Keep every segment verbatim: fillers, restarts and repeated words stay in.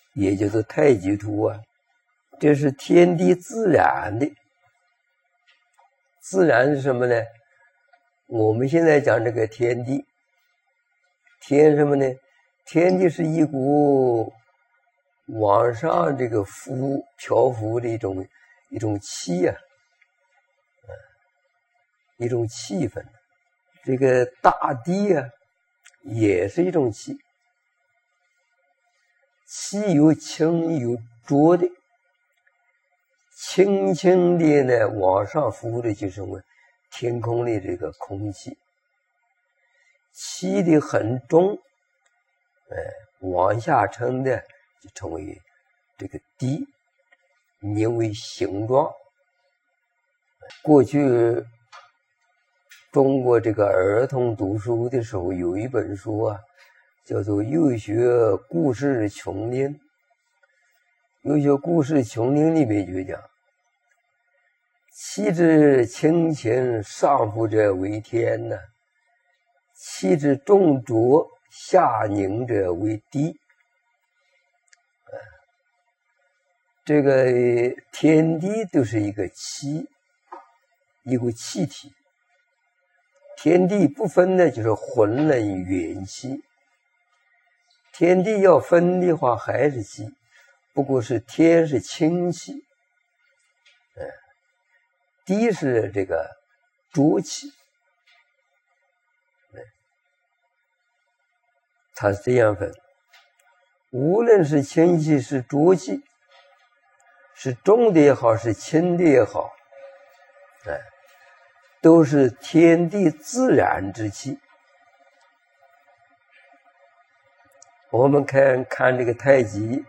也就是太极图啊，这是天地自然的。自然是什么呢？我们现在讲这个天地，天什么呢？天地是一股往上这个浮漂浮的一种一种气啊，一种气氛。这个大地啊，也是一种气，气有轻有浊的，轻轻的呢往上浮的就是我们天空的这个空气，气的很重，哎，往下沉的就成为这个地，因为形状。过去中国这个儿童读书的时候，有一本书啊，叫做《幼学故事琼林》。幼学故事琼林里面就讲，气之轻轻，上浮者为天呐；气之重浊，下凝者为地。这个天地都是一个气，一股气体。天地不分呢，就是混冷元气。天地要分的话，还是气，不过是天是清气，嗯，地是这个浊气，嗯，它是这样分。无论是清气是浊气，是重的也好，是轻的也好，嗯，都是天地自然之气。我们看看这个太极，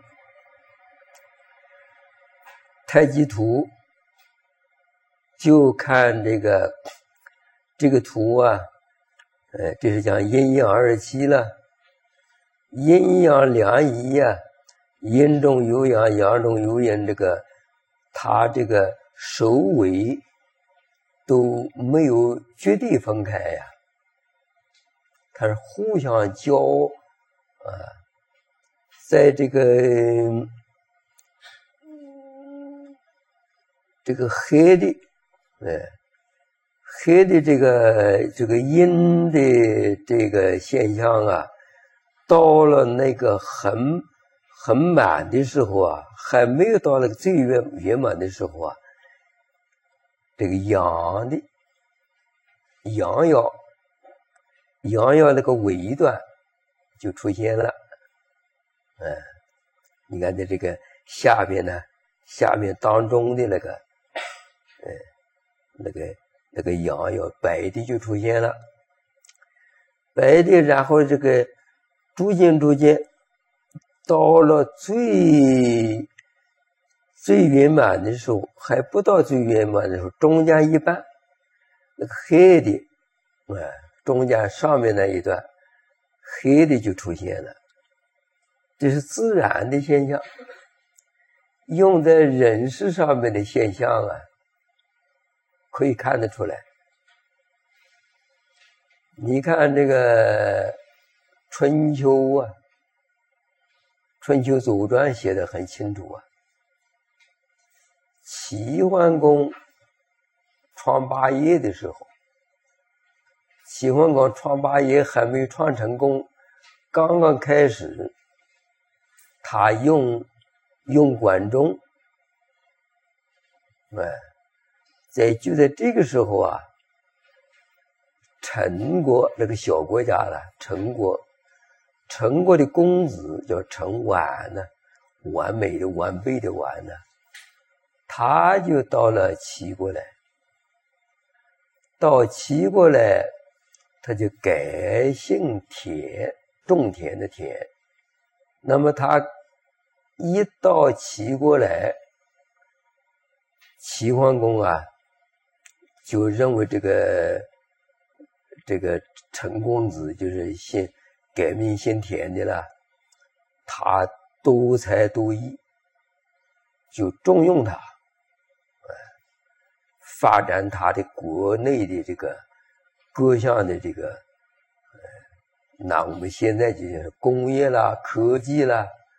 太极图，就看这个这个图啊，呃，这是讲阴阳二气了，阴阳两仪啊，阴中有阳，阳中有阴，这个它这个首尾都没有绝对分开呀，它是互相交啊，在这个这个黑的，呃，黑的这个这个阴的这个现象啊，到了那个很很满的时候啊，还没有到那个最圆圆满的时候啊，这个阳的阳爻，阳爻那个尾端就出现了。嗯，你看在这个下边呢，下面当中的那个，嗯，那个那个阳爻白的就出现了，白的，然后这个逐渐逐渐到了最最圆满的时候，还不到最圆满的时候，中间一半那个黑的，嗯，中间上面那一段黑的就出现了。这是自然的现象，用在人事上面的现象啊，可以看得出来。你看这个春秋啊，春秋左传写得很清楚啊。齐桓公创霸业的时候，齐桓公创霸业还没有创成功，刚刚开始，他用用管仲，哎，在就在这个时候啊，陈国那个小国家了，陈国，陈国的公子叫陈完呢，完美的完备的完呢，他就到了齐国来，到齐国来，他就改姓田，种田的田。那么他一到齐国来，齐桓公啊，就认为这个这个陈公子就是姓改名姓田的了，他多才多艺，就重用他，发展他的国内的这个各项的这个，那我们现在就是工业啦、科技啦，